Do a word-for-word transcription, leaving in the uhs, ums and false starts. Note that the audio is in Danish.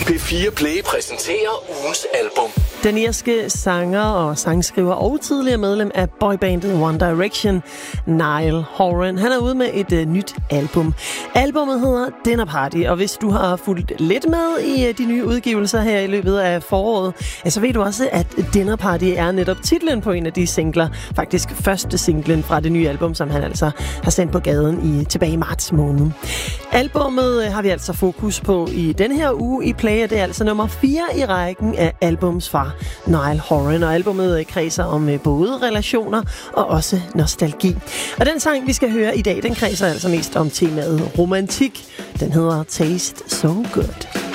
P fire Play præsenterer ugens album. Den irske sanger og sangskriver og tidligere medlem af boybandet One Direction, Niall Horan, han er ude med et uh, nyt album. Albummet hedder Dinner Party, og hvis du har fulgt lidt med i uh, de nye udgivelser her i løbet af foråret, ja, så ved du også, at Dinner Party er netop titlen på en af de singler, faktisk første singlen fra det nye album, som han altså har sendt på gaden i tilbage i marts måned. Albummet uh, har vi altså fokus på i denne her uge i Play, og det er altså nummer fire i rækken af albums fra Niall Horan, og albumet kredser om både relationer og også nostalgi. Og den sang, vi skal høre i dag, den kredser altså mest om temaet romantik. Den hedder Taste So Good.